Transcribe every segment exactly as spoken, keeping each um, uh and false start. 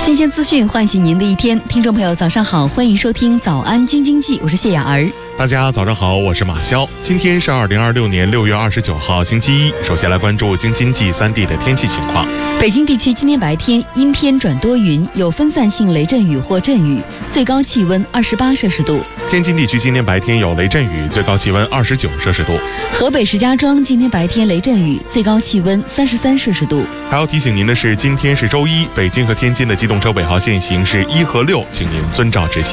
新鲜资讯唤醒您的一天，听众朋友早上好，欢迎收听早安京津冀，我是谢雅儿。 大家早上好，我是马潇。今天是二零二六年六月二十九号星期一，首先来关注京津冀三地的天气情况。 北京地区今天白天阴天转多云，有分散性雷阵雨或阵雨，最高气温二十八摄氏度。 天津地区今天白天有雷阵雨，最高气温二十九摄氏度。 河北石家庄今天白天雷阵雨，最高气温三十三摄氏度。 还要提醒您的是，今天是周一，北京和天津的机动车尾号限行是一和六，请您遵照执行。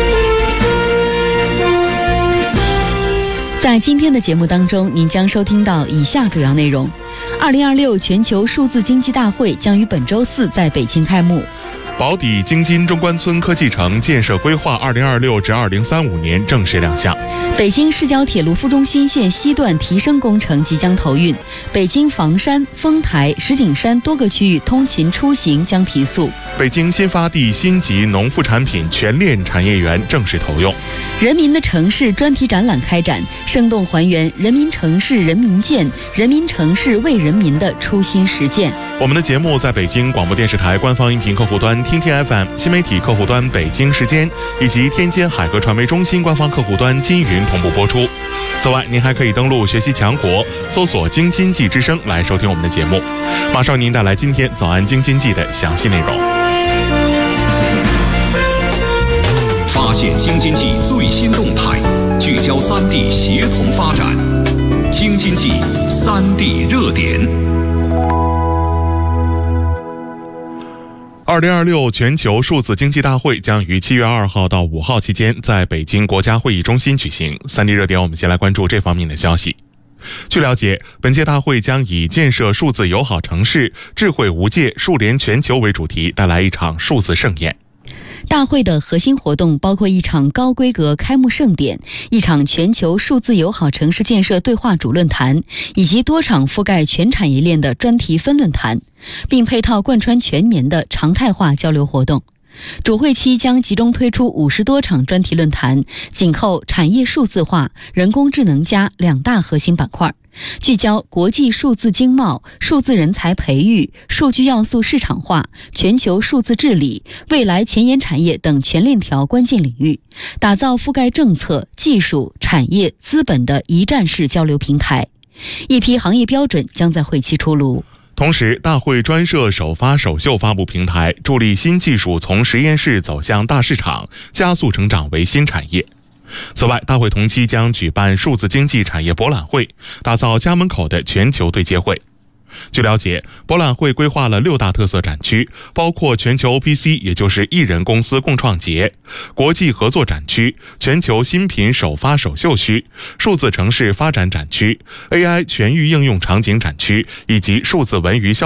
在今天的节目当中，您将收听到以下主要内容：二零二六全球数字经济大会将于本周四在北京开幕。 宝坻京津中关村科技城建设规划二零二六至二零三五年正式亮相。 北京市郊铁路副中心线西段提升工程即将投运，北京房山、丰台、石景山多个区域通勤出行将提速。 北京新发地新级农副产品全链产业园正式投用。 人民的城市专题展览开展，生动还原人民城市人民建、人民城市为人民的初心实践。 我们的节目在北京广播电视台官方音频客户端听天 F M、 新媒体客户端北京时间以及天津海河传媒中心官方客户端金云同步播出。此外，您还可以登录学习强国，搜索京津冀之声来收听我们的节目。马上为您带来今天早安京津冀的详细内容。 发现京津冀最新动态，聚焦三地协同发展。京津冀三地热点。 二零二六全球数字经济大会将于七月二号到五号期间在北京国家会议中心举行。三地热点，我们先来关注这方面的消息。据了解，本届大会将以建设数字友好城市、智慧无界、数联全球为主题，带来一场数字盛宴。 大会的核心活动包括一场高规格开幕盛典，一场全球数字友好城市建设对话主论坛，以及多场覆盖全产业链的专题分论坛，并配套贯穿全年的常态化交流活动。主会期将集中推出五十多场专题论坛，紧扣产业数字化、人工智能加两大核心板块，聚焦国际数字经贸、数字人才培育、数据要素市场化、全球数字治理、未来前沿产业等全链条关键领域，打造覆盖政策、技术、产业、资本的一站式交流平台。一批行业标准将在会期出炉。 同时，大会专设首发首秀发布平台，助力新技术从实验室走向大市场，加速成长为新产业。此外，大会同期将举办数字经济产业博览会，打造家门口的全球对接会。据了解，博览会规划了六大特色展区，包括全球 O P C， 也就是艺人公司共创节、国际合作展区、全球新品首发首秀区、数字城市发展展区、A I 全域应用场景展区以及数字文娱消